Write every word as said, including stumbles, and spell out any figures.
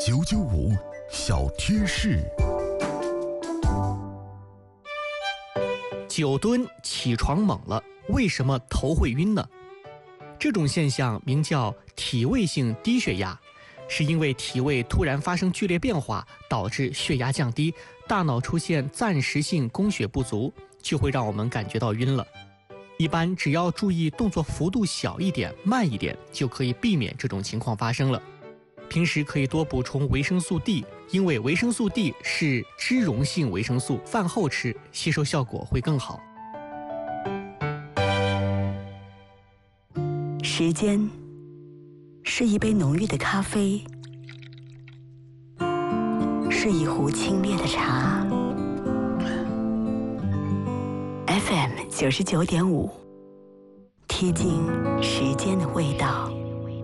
九九五小贴士。 久蹲起床猛了，为什么头会晕呢？这种现象名叫体位性低血压，是因为体位突然发生剧烈变化，导致血压降低，大脑出现暂时性供血不足，就会让我们感觉到晕了。一般只要注意动作幅度小一点、慢一点，就可以避免这种情况发生了。平时可以多补充维生素 D， 因为维生素 D 是脂溶性维生素，饭后吃吸收效果会更好。 时间是一杯浓郁的咖啡，是一壶清冽的茶。F M 九十九点五，贴近时间的味道。